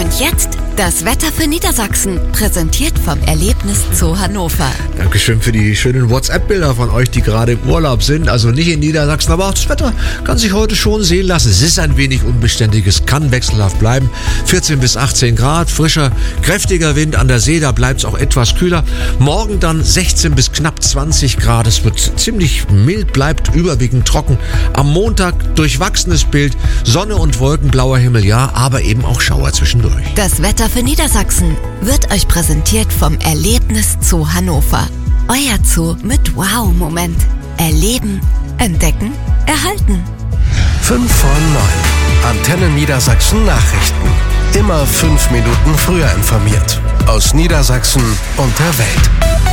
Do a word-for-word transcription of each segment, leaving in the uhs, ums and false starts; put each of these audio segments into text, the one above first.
Und jetzt das Wetter für Niedersachsen, präsentiert vom Erlebnis Zoo Hannover. Dankeschön für die schönen WhatsApp-Bilder von euch, die gerade im Urlaub sind. Also nicht in Niedersachsen, aber auch das Wetter kann sich heute schon sehen lassen. Es ist ein wenig unbeständig, es kann wechselhaft bleiben. vierzehn bis achtzehn Grad, frischer, kräftiger Wind an der See, da bleibt es auch etwas kühler. Morgen dann sechzehn bis knapp zwanzig Grad. Es wird ziemlich mild, bleibt überwiegend trocken. Am Montag durchwachsenes Bild, Sonne und Wolken, blauer Himmel, ja, aber eben auch Schauer zwischendurch. Das Wetter für Niedersachsen wird euch präsentiert vom Erlebnis Zoo Hannover. Euer Zoo mit Wow-Moment. Erleben, entdecken, erhalten. fünf vor neun. Antenne Niedersachsen Nachrichten. Immer fünf Minuten früher informiert. Aus Niedersachsen und der Welt.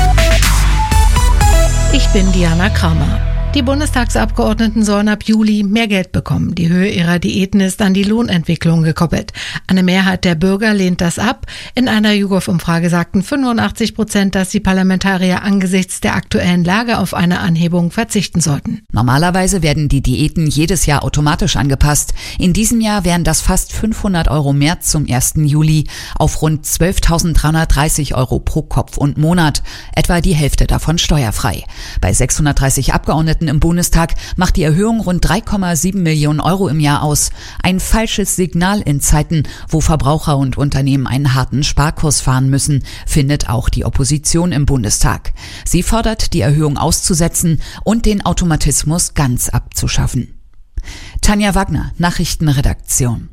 Ich bin Diana Kramer. Die Bundestagsabgeordneten sollen ab Juli mehr Geld bekommen. Die Höhe ihrer Diäten ist an die Lohnentwicklung gekoppelt. Eine Mehrheit der Bürger lehnt das ab. In einer YouGov-Umfrage sagten fünfundachtzig Prozent, dass die Parlamentarier angesichts der aktuellen Lage auf eine Anhebung verzichten sollten. Normalerweise werden die Diäten jedes Jahr automatisch angepasst. In diesem Jahr wären das fast fünfhundert Euro mehr zum ersten Juli auf rund zwölftausenddreihundertdreißig Euro pro Kopf und Monat. Etwa die Hälfte davon steuerfrei. Bei sechshundertdreißig Abgeordneten im Bundestag macht die Erhöhung rund drei Komma sieben Millionen Euro im Jahr aus. Ein falsches Signal in Zeiten, wo Verbraucher und Unternehmen einen harten Sparkurs fahren müssen, findet auch die Opposition im Bundestag. Sie fordert, die Erhöhung auszusetzen und den Automatismus ganz abzuschaffen. Tanja Wagner, Nachrichtenredaktion.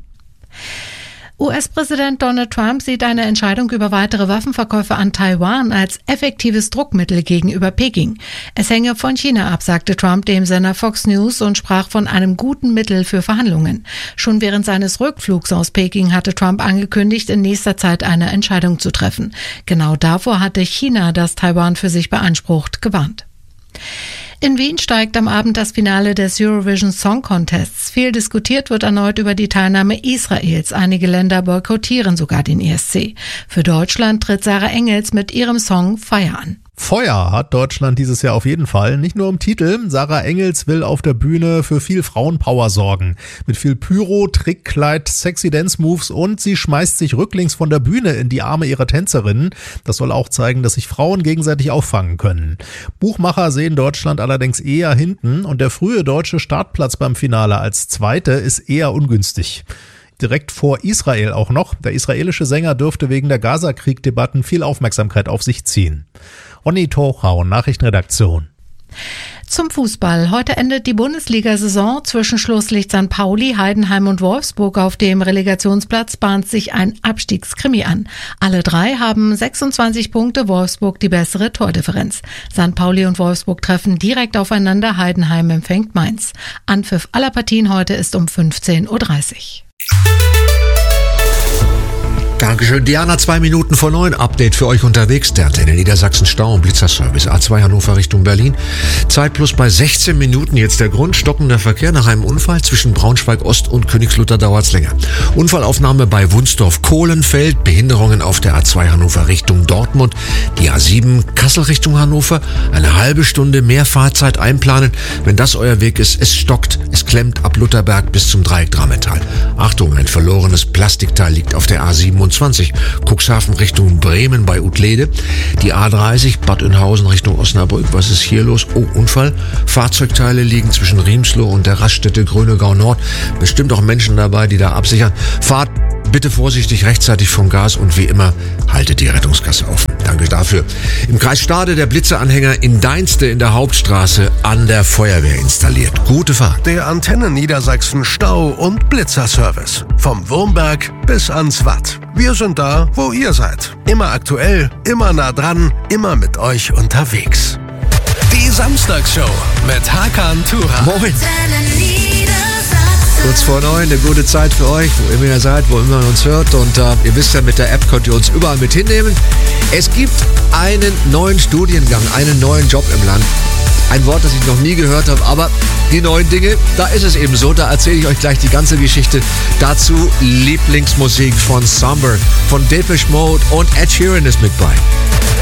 U S-Präsident Donald Trump sieht eine Entscheidung über weitere Waffenverkäufe an Taiwan als effektives Druckmittel gegenüber Peking. Es hänge von China ab, sagte Trump dem Sender Fox News und sprach von einem guten Mittel für Verhandlungen. Schon während seines Rückflugs aus Peking hatte Trump angekündigt, in nächster Zeit eine Entscheidung zu treffen. Genau davor hatte China, das Taiwan für sich beansprucht, gewarnt. In Wien steigt am Abend das Finale des Eurovision Song Contests. Viel diskutiert wird erneut über die Teilnahme Israels. Einige Länder boykottieren sogar den E S C. Für Deutschland tritt Sarah Engels mit ihrem Song Feuer an. Feuer hat Deutschland dieses Jahr auf jeden Fall. Nicht nur im Titel. Sarah Engels will auf der Bühne für viel Frauenpower sorgen. Mit viel Pyro, Trickkleid, sexy Dance-Moves und sie schmeißt sich rücklings von der Bühne in die Arme ihrer Tänzerinnen. Das soll auch zeigen, dass sich Frauen gegenseitig auffangen können. Buchmacher sehen Deutschland allerdings eher hinten und der frühe deutsche Startplatz beim Finale als Zweite ist eher ungünstig. Direkt vor Israel auch noch. Der israelische Sänger dürfte wegen der Gaza-Krieg-Debatten viel Aufmerksamkeit auf sich ziehen. Ronny Tochau, Nachrichtenredaktion. Zum Fußball. Heute endet die Bundesliga-Saison. Zwischen Schlusslicht Sankt Pauli, Heidenheim und Wolfsburg auf dem Relegationsplatz bahnt sich ein Abstiegskrimi an. Alle drei haben sechsundzwanzig Punkte, Wolfsburg die bessere Tordifferenz. Sankt Pauli und Wolfsburg treffen direkt aufeinander, Heidenheim empfängt Mainz. Anpfiff aller Partien heute ist um fünfzehn Uhr dreißig. Dankeschön, Diana, zwei Minuten vor neun. Update für euch unterwegs. Der Antenne Niedersachsen Stau- und Blitzerservice. A zwei Hannover Richtung Berlin. Zeit plus bei sechzehn Minuten. Jetzt der Grund. Stockender Verkehr nach einem Unfall. Zwischen Braunschweig Ost und Königslutter dauert's länger. Unfallaufnahme bei Wunsdorf-Kohlenfeld. Behinderungen auf der A zwei Hannover Richtung Dortmund. Die A sieben Kassel Richtung Hannover. Eine halbe Stunde mehr Fahrzeit einplanen. Wenn das euer Weg ist, es stockt. Es klemmt ab Lutherberg bis zum Dreieck Drametal. Achtung, ein verlorenes Plastikteil liegt auf der A siebenundzwanzig. Cuxhaven Richtung Bremen bei Utlede. Die A dreißig Bad Oeynhausen Richtung Osnabrück. Was ist hier los? Oh, Unfall. Fahrzeugteile liegen zwischen Riemsloh und der Raststätte Grönegau Nord. Bestimmt auch Menschen dabei, die da absichern. Fahrt bitte vorsichtig, rechtzeitig vom Gas und wie immer, haltet die Rettungskasse offen. Danke dafür. Im Kreis Stade der Blitzeranhänger in Deinste in der Hauptstraße an der Feuerwehr installiert. Gute Fahrt. Der Antenne Niedersachsen Stau- und Blitzerservice. Vom Wurmberg bis ans Watt. Wir sind da, wo ihr seid. Immer aktuell, immer nah dran, immer mit euch unterwegs. Die Samstagsshow mit Hakan Turan. Moin. Kurz vor neun, eine gute Zeit für euch, wo immer ihr seid, wo immer ihr uns hört. Und äh, ihr wisst ja, mit der App könnt ihr uns überall mit hinnehmen. Es gibt einen neuen Studiengang, einen neuen Job im Land. Ein Wort, das ich noch nie gehört habe, aber die neuen Dinge, da ist es eben so. Da erzähle ich euch gleich die ganze Geschichte. Dazu Lieblingsmusik von Summer, von Depeche Mode und Ed Sheeran ist mit bei.